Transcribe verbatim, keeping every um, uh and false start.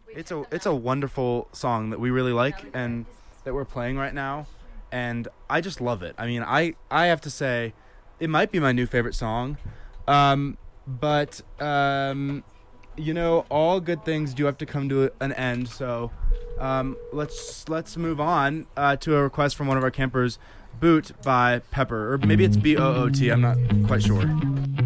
It's a it's a wonderful song that we really like and that we're playing right now, and I just love it. I mean, I, I have to say, it might be my new favorite song, um, but um, you know, all good things do have to come to an end. So um, let's let's move on uh, to a request from one of our campers, "Boot" by Pepper, or maybe it's B O O T. I'm not quite sure.